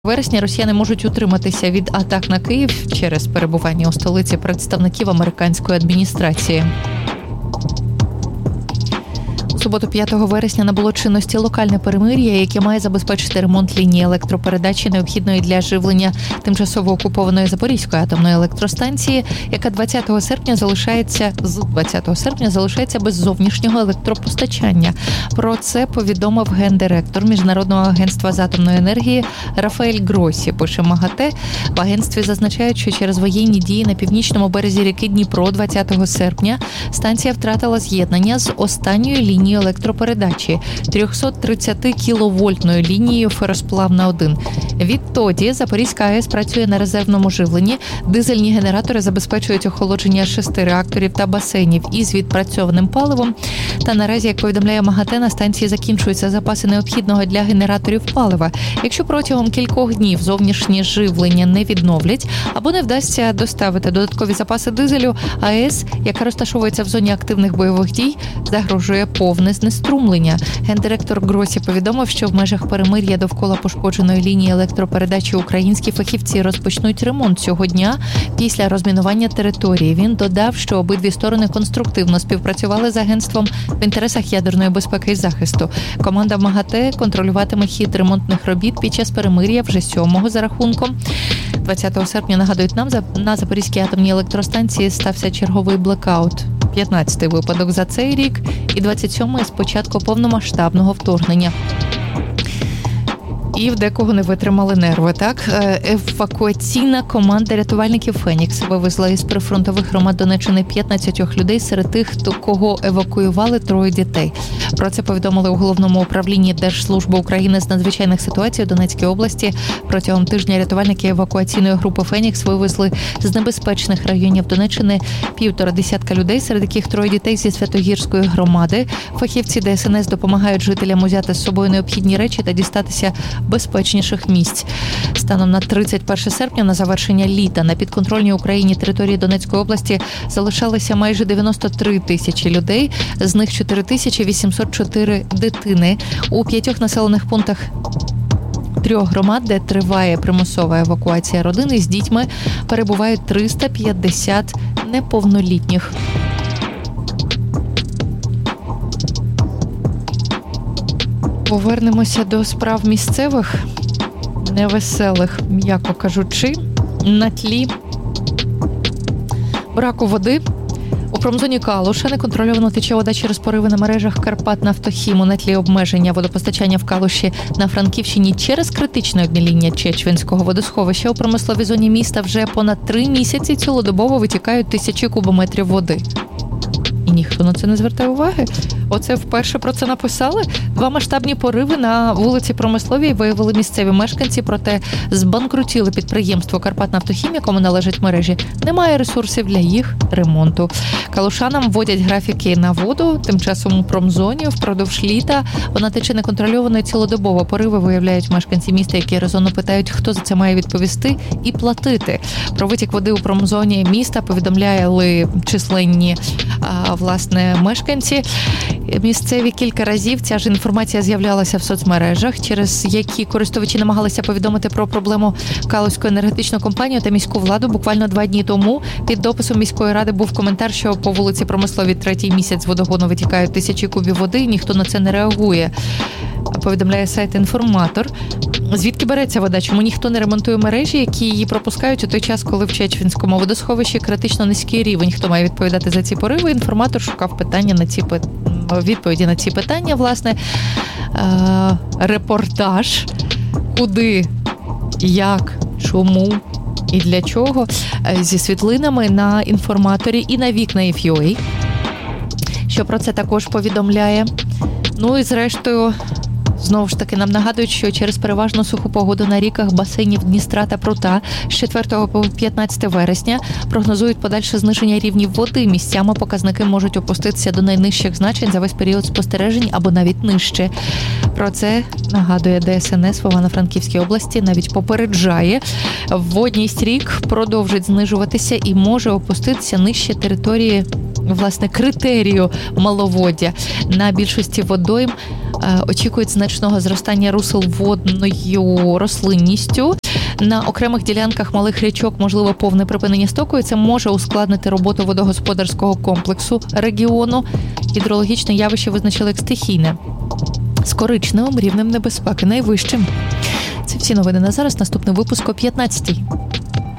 Вересня росіяни можуть утриматися від атак на Київ через перебування у столиці представників американської адміністрації. У суботу 5 вересня набуло чинності локальне перемир'я, яке має забезпечити ремонт лінії електропередачі, необхідної для живлення тимчасово окупованої Запорізької атомної електростанції, яка 20 серпня залишається без зовнішнього електропостачання. Про це повідомив гендиректор Міжнародного агентства з атомної енергії Рафаель Гросі, пише МАГАТЕ. В агентстві зазначають, що через воєнні дії на північному березі ріки Дніпро 20 серпня станція втратила з'єднання з останньою лінією електропередачі 330 кіловольтною лінією Феросплавна-1. Відтоді Запорізька АЕС працює на резервному живленні. Дизельні генератори забезпечують охолодження 6 реакторів та басейнів із відпрацьованим паливом. Та наразі, як повідомляє МАГАТЕ, на станції закінчуються запаси необхідного для генераторів палива. Якщо протягом кількох днів зовнішнє живлення не відновлять або не вдасться доставити додаткові запаси дизелю, АЕС, яка розташовується в зоні активних бойових дій, загрожує повне знеструмлення. Гендиректор Гросі повідомив, що в межах перемир'я довкола пошкодженої лінії електропередачі українські фахівці розпочнуть ремонт цього дня після розмінування території. Він додав, що обидві сторони конструктивно співпрацювали з агентством в інтересах ядерної безпеки і захисту. Команда МАГАТЕ контролюватиме хід ремонтних робіт під час перемир'я вже 7-го за рахунком. 20 серпня, нагадують нам, на Запорізькій атомній електростанції стався черговий блекаут. 15-й випадок за цей рік і 27-й з початку повномасштабного вторгнення. І в декого не витримали нерви, так? Евакуаційна команда рятувальників «Фенікс» вивезла із прифронтових громад Донеччини 15 людей, серед тих, кого евакуювали 3 дітей. Про це повідомили у Головному управлінні Держслужби України з надзвичайних ситуацій у Донецькій області. Протягом тижня рятувальники евакуаційної групи «Фенікс» вивезли з небезпечних районів Донеччини 150 людей, серед яких 3 дітей зі Святогірської громади. Фахівці ДСНС допомагають жителям узяти з собою необхідні речі та дістатися безпечніших місць. Станом на 31 серпня, на завершення літа, на підконтрольній Україні території Донецької області залишалися майже 93 тисячі людей, з них 4804 дитини. У 5 населених пунктах 3 громад, де триває примусова евакуація родини, з дітьми перебувають 350 неповнолітніх. Повернемося до справ місцевих, невеселих, м'яко кажучи, на тлі браку води. У промзоні Калуша неконтрольовано тече вода через пориви на мережах Карпатнафтохіму на тлі обмеження водопостачання в Калуші на Франківщині через критичне обміління Чечвінського водосховища. У промисловій зоні міста вже понад 3 місяці цілодобово витікають тисячі кубометрів води. І ніхто на це не звертає уваги. Оце вперше про це написали. 2 масштабні пориви на вулиці Промисловій виявили місцеві мешканці, проте збанкрутіли підприємство «Карпатнафтохім», якому належать мережі. Немає ресурсів для їх ремонту. Калушанам вводять графіки на воду. Тим часом у промзоні впродовж літа вона тече неконтрольовано і цілодобово. Пориви виявляють мешканці міста, які резонно питають, хто за це має відповісти і платити. Про витік води у промзоні міста повідомляли численні мешканці. Місцеві кілька разів ця ж інформація з'являлася в соцмережах, через які користувачі намагалися повідомити про проблему Калузьку енергетичну компанію та міську владу. Буквально 2 дні тому під дописом міської ради був коментар, що по вулиці Промисловій 3-й місяць з водогону витікають тисячі кубів води, і ніхто на це не реагує. Повідомляє сайт «Інформатор». Звідки береться вода? Чому ніхто не ремонтує мережі, які її пропускають у той час, коли в Чечвінському водосховищі критично низький рівень? Хто має відповідати за ці пориви? «Інформатор» шукав відповіді на ці питання, власне. Репортаж. Куди, як, чому і для чого? Зі світлинами на «Інформаторі» і на Вікна.ФЮА, що про це також повідомляє. Ну і зрештою, знову ж таки, нам нагадують, що через переважно суху погоду на ріках басейнів Дністра та Прута з 4 по 15 вересня прогнозують подальше зниження рівнів води. Місцями показники можуть опуститися до найнижчих значень за весь період спостережень або навіть нижче. Про це нагадує ДСНС в Івано-Франківській області, навіть попереджає. Водність рік продовжить знижуватися і може опуститися нижче території власне, критерію маловоддя. На більшості водойм очікують значного зростання русел водною рослинністю. На окремих ділянках малих річок можливо повне припинення стоку, і це може ускладнити роботу водогосподарського комплексу регіону. Гідрологічне явище визначили як стихійне, з коричневим рівнем небезпеки, найвищим. Це всі новини на зараз. Наступний випуск о 15-й.